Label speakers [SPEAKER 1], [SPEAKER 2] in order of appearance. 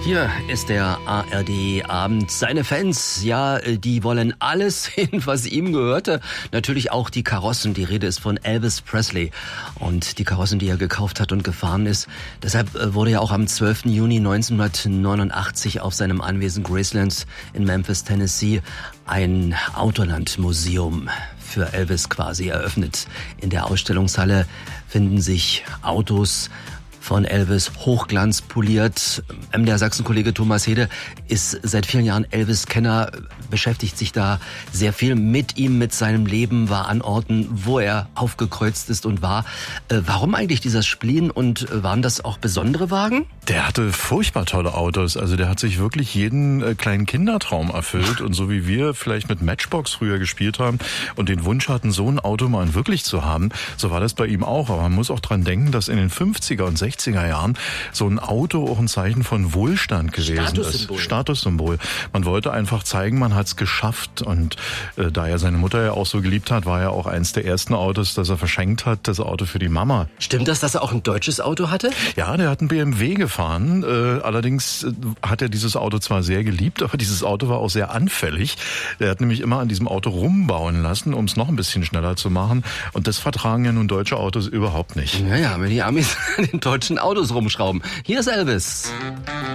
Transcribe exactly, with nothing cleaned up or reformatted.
[SPEAKER 1] Hier ist der A R D-Abend. Seine Fans, ja, die wollen alles hin, was ihm gehörte. Natürlich auch die Karossen. Die Rede ist von Elvis Presley. Und die Karossen, die er gekauft hat und gefahren ist. Deshalb wurde ja auch am zwölften Juni neunzehnhundertneunundachtzig auf seinem Anwesen Graceland in Memphis, Tennessee, ein Autolandmuseum für Elvis quasi eröffnet. In der Ausstellungshalle finden sich Autos von Elvis, hochglanzpoliert. Der Sachsen-Kollege Thomas Hede ist seit vielen Jahren Elvis-Kenner, beschäftigt sich da sehr viel mit ihm, mit seinem Leben, war an Orten, wo er aufgekreuzt ist und war. Äh, warum eigentlich dieser Spleen und äh, waren das auch besondere Wagen?
[SPEAKER 2] Der hatte furchtbar tolle Autos. Also der hat sich wirklich jeden äh, kleinen Kindertraum erfüllt. Und so wie wir vielleicht mit Matchbox früher gespielt haben und den Wunsch hatten, so ein Auto mal wirklich zu haben, so war das bei ihm auch. Aber man muss auch dran denken, dass in den fünfziger und sechziger Jahren so ein Auto auch ein Zeichen von Wohlstand gewesen
[SPEAKER 1] Statussymbol.
[SPEAKER 2] ist. Statussymbol. Man wollte einfach zeigen, man hat es geschafft. Und äh, da er seine Mutter ja auch so geliebt hat, war ja auch eins der ersten Autos, das er verschenkt hat, das Auto für die Mama.
[SPEAKER 1] Stimmt das, dass er auch ein deutsches Auto hatte?
[SPEAKER 2] Ja, der hat einen B M W gefahren. Äh, allerdings äh, hat er dieses Auto zwar sehr geliebt, aber dieses Auto war auch sehr anfällig. Der hat nämlich immer an diesem Auto rumbauen lassen, um es noch ein bisschen schneller zu machen. Und das vertragen ja nun deutsche Autos überhaupt nicht.
[SPEAKER 1] Naja, wenn die Amis an den deutschen Autos rumschrauben. Hier ist Elvis.